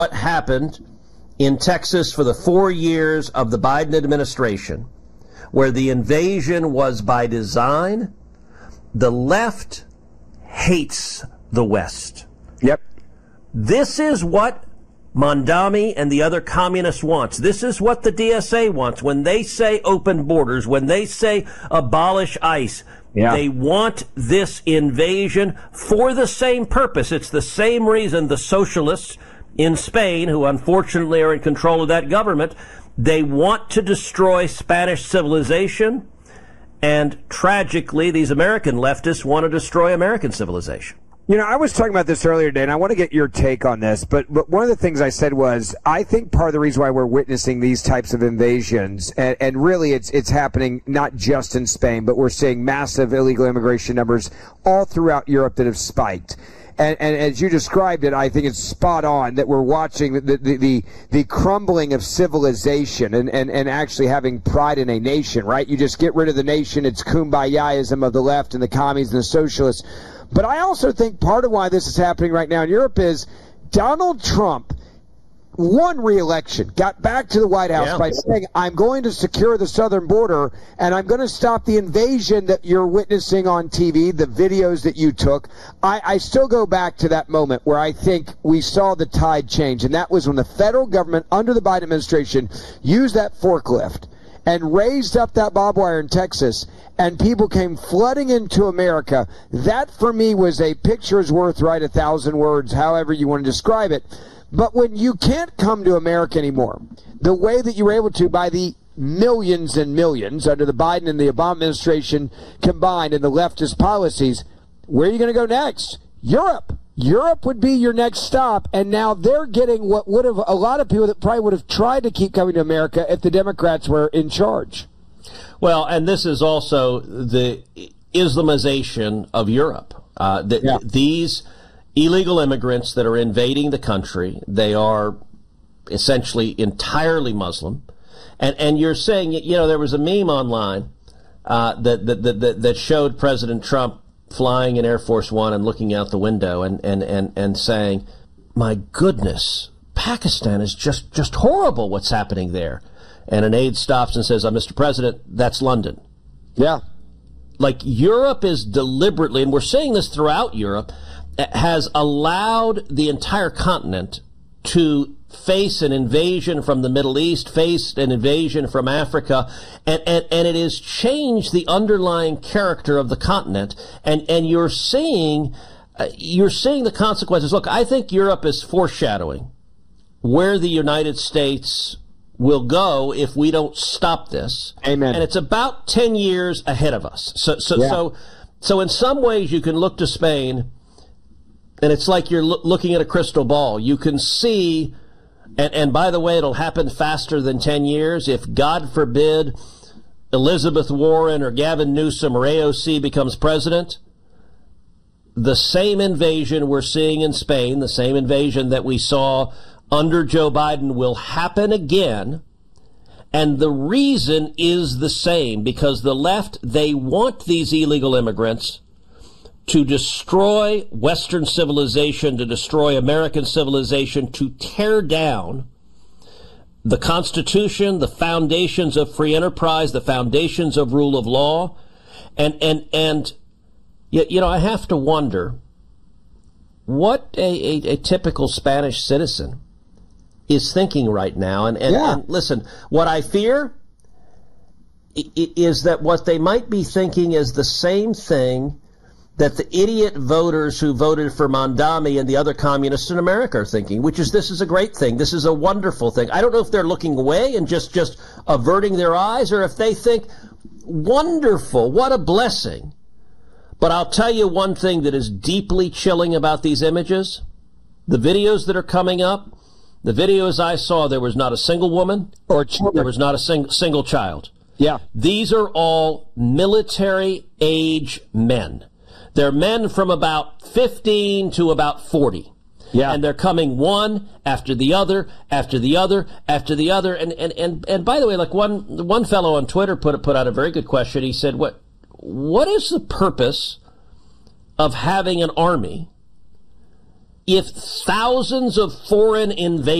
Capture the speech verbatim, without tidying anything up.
what happened in Texas for the four years of the Biden administration, where the invasion was by design, the left hates the West. Yep. This is what Mondami and the other communists wants. This is what the D S A wants. When they say open borders, when they say abolish ICE, yeah. They want this invasion for the same purpose. It's the same reason the socialists in Spain, who unfortunately are in control of that government, they want to destroy Spanish civilization, and tragically, these American leftists want to destroy American civilization. You know, I was talking about this earlier today, and I want to get your take on this, but, but one of the things I said was, I think part of the reason why we're witnessing these types of invasions, and, and really it's it's happening not just in Spain, but we're seeing massive illegal immigration numbers all throughout Europe that have spiked. And, and as you described it, I think it's spot on that we're watching the the, the, the crumbling of civilization and, and, and actually having pride in a nation, right? You just get rid of the nation, it's kumbaya-ism of the left and the commies and the socialists. But I also think part of why this is happening right now in Europe is Donald Trump won re-election, got back to the White House yeah. by saying, I'm going to secure the southern border, and I'm going to stop the invasion that you're witnessing on T V, the videos that you took. I, I still go back to that moment where I think we saw the tide change, and that was when the federal government, under the Biden administration, used that forklift and raised up that barbed wire in Texas, and people came flooding into America. That, for me, was a picture's worth, right, a thousand words, however you want to describe it. But when you can't come to America anymore, the way that you were able to by the millions and millions under the Biden and the Obama administration combined and the leftist policies, where are you going to go next? Europe. Europe would be your next stop, and now they're getting what would have a lot of people that probably would have tried to keep coming to America if the Democrats were in charge. Well, and this is also the Islamization of Europe. Uh, the, yeah. These illegal immigrants that are invading the country, they are essentially entirely Muslim. And and you're saying, you know, there was a meme online uh, that, that, that, that showed President Trump flying in Air Force One and looking out the window and, and, and, and saying, my goodness, Pakistan is just, just horrible what's happening there. And an aide stops and says, oh, Mister President, that's London. Yeah. Like Europe is deliberately, and we're seeing this throughout Europe, has allowed the entire continent to face an invasion from the Middle East, face an invasion from Africa, and, and, and it has changed the underlying character of the continent. And, and you're seeing, uh, you're seeing the consequences. Look, I think Europe is foreshadowing where the United States will go if we don't stop this. Amen. And it's about ten years ahead of us. So, so, yeah. so, so in some ways you can look to Spain, and it's like you're lo- looking at a crystal ball. You can see, and, and by the way, it'll happen faster than ten years. If, God forbid, Elizabeth Warren or Gavin Newsom or A O C becomes president, the same invasion we're seeing in Spain, the same invasion that we saw under Joe Biden, will happen again. And the reason is the same, because the left, they want these illegal immigrants to destroy Western civilization, to destroy American civilization, to tear down the Constitution, the foundations of free enterprise, the foundations of rule of law. And, and, and, you know, I have to wonder what a, a, a typical Spanish citizen is thinking right now. And, and, yeah. and listen, what I fear is that what they might be thinking is the same thing that the idiot voters who voted for Mondami and the other communists in America are thinking, which is, this is a great thing. This is a wonderful thing. I don't know if they're looking away and just, just averting their eyes, or if they think, wonderful, what a blessing. But I'll tell you one thing that is deeply chilling about these images. The videos that are coming up, the videos I saw, there was not a single woman or children. There was not a sing- single child. Yeah. These are all military-age men. They're men from about fifteen to about forty. Yeah. And they're coming one after the other, after the other, after the other. And, and, and, and by the way, like one, one fellow on Twitter put, put out a very good question. He said, what, what is the purpose of having an army if thousands of foreign invaders